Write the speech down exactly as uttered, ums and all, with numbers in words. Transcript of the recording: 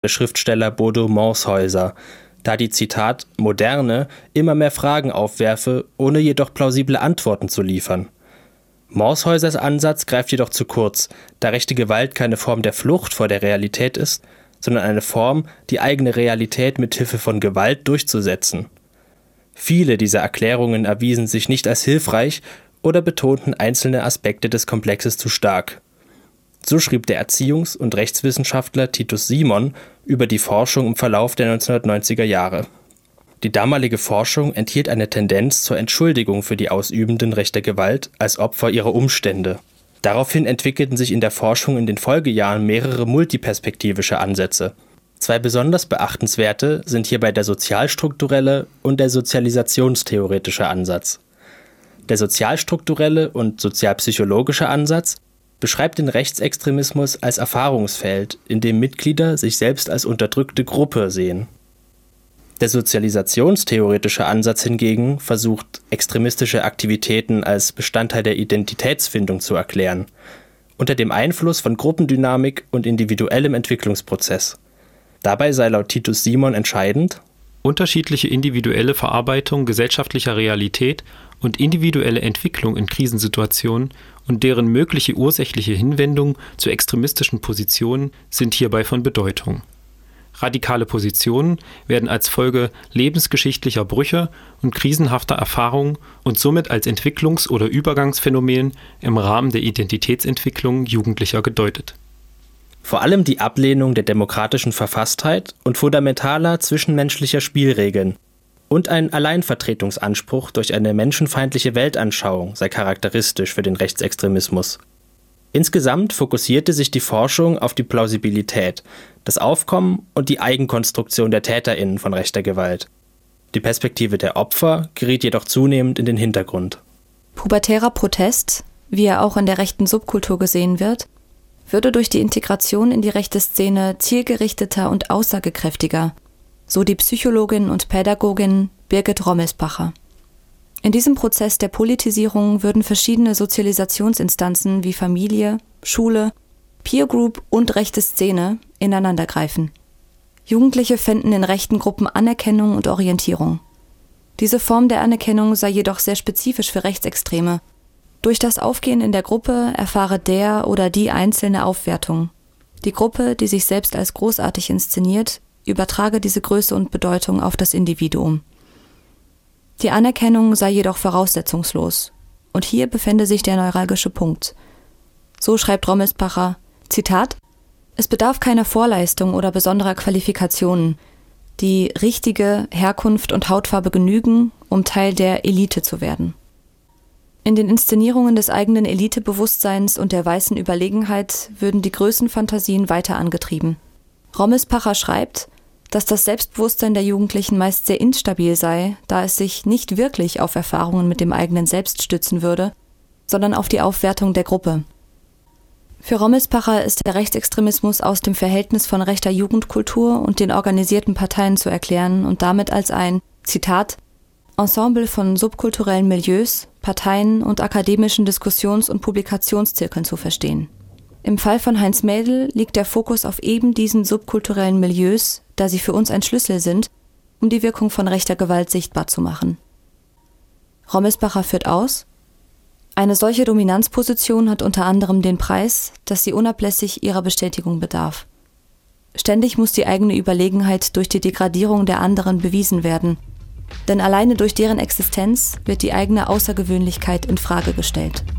der Schriftsteller Bodo Morshäuser, da die, Zitat, Moderne immer mehr Fragen aufwerfe, ohne jedoch plausible Antworten zu liefern. Morshäusers Ansatz greift jedoch zu kurz, da rechte Gewalt keine Form der Flucht vor der Realität ist, sondern eine Form, die eigene Realität mit Hilfe von Gewalt durchzusetzen. Viele dieser Erklärungen erwiesen sich nicht als hilfreich oder betonten einzelne Aspekte des Komplexes zu stark. So schrieb der Erziehungs- und Rechtswissenschaftler Titus Simon über die Forschung im Verlauf der neunzehnhundertneunziger Jahre. Die damalige Forschung enthielt eine Tendenz zur Entschuldigung für die Ausübenden rechter Gewalt als Opfer ihrer Umstände. Daraufhin entwickelten sich in der Forschung in den Folgejahren mehrere multiperspektivische Ansätze. Zwei besonders beachtenswerte sind hierbei der sozialstrukturelle und der sozialisationstheoretische Ansatz. Der sozialstrukturelle und sozialpsychologische Ansatz beschreibt den Rechtsextremismus als Erfahrungsfeld, in dem Mitglieder sich selbst als unterdrückte Gruppe sehen. Der sozialisationstheoretische Ansatz hingegen versucht, extremistische Aktivitäten als Bestandteil der Identitätsfindung zu erklären, unter dem Einfluss von Gruppendynamik und individuellem Entwicklungsprozess. Dabei sei laut Titus Simon entscheidend: Unterschiedliche individuelle Verarbeitung gesellschaftlicher Realität und individuelle Entwicklung in Krisensituationen und deren mögliche ursächliche Hinwendung zu extremistischen Positionen sind hierbei von Bedeutung. Radikale Positionen werden als Folge lebensgeschichtlicher Brüche und krisenhafter Erfahrungen und somit als Entwicklungs- oder Übergangsphänomen im Rahmen der Identitätsentwicklung Jugendlicher gedeutet. Vor allem die Ablehnung der demokratischen Verfasstheit und fundamentaler zwischenmenschlicher Spielregeln und ein Alleinvertretungsanspruch durch eine menschenfeindliche Weltanschauung sei charakteristisch für den Rechtsextremismus. Insgesamt fokussierte sich die Forschung auf die Plausibilität, das Aufkommen und die Eigenkonstruktion der TäterInnen von rechter Gewalt. Die Perspektive der Opfer geriet jedoch zunehmend in den Hintergrund. Pubertärer Protest, wie er auch in der rechten Subkultur gesehen wird, würde durch die Integration in die rechte Szene zielgerichteter und aussagekräftiger, so die Psychologin und Pädagogin Birgit Rommelsbacher. In diesem Prozess der Politisierung würden verschiedene Sozialisationsinstanzen wie Familie, Schule, Peer Group und rechte Szene ineinandergreifen. Jugendliche fänden in rechten Gruppen Anerkennung und Orientierung. Diese Form der Anerkennung sei jedoch sehr spezifisch für Rechtsextreme. Durch das Aufgehen in der Gruppe erfahre der oder die Einzelne Aufwertung. Die Gruppe, die sich selbst als großartig inszeniert, übertrage diese Größe und Bedeutung auf das Individuum. Die Anerkennung sei jedoch voraussetzungslos. Und hier befände sich der neuralgische Punkt. So schreibt Rommelsbacher, Zitat: Es bedarf keiner Vorleistung oder besonderer Qualifikationen. Die richtige Herkunft und Hautfarbe genügen, um Teil der Elite zu werden. In den Inszenierungen des eigenen Elitebewusstseins und der weißen Überlegenheit würden die Größenfantasien weiter angetrieben. Rommelsbacher schreibt, dass das Selbstbewusstsein der Jugendlichen meist sehr instabil sei, da es sich nicht wirklich auf Erfahrungen mit dem eigenen Selbst stützen würde, sondern auf die Aufwertung der Gruppe. Für Rommelsbacher ist der Rechtsextremismus aus dem Verhältnis von rechter Jugendkultur und den organisierten Parteien zu erklären und damit als ein, Zitat, Ensemble von subkulturellen Milieus, Parteien und akademischen Diskussions- und Publikationszirkeln zu verstehen. Im Fall von Heinz Mädel liegt der Fokus auf eben diesen subkulturellen Milieus, da sie für uns ein Schlüssel sind, um die Wirkung von rechter Gewalt sichtbar zu machen. Rommelsbacher führt aus: Eine solche Dominanzposition hat unter anderem den Preis, dass sie unablässig ihrer Bestätigung bedarf. Ständig muss die eigene Überlegenheit durch die Degradierung der anderen bewiesen werden, denn alleine durch deren Existenz wird die eigene Außergewöhnlichkeit in Frage gestellt.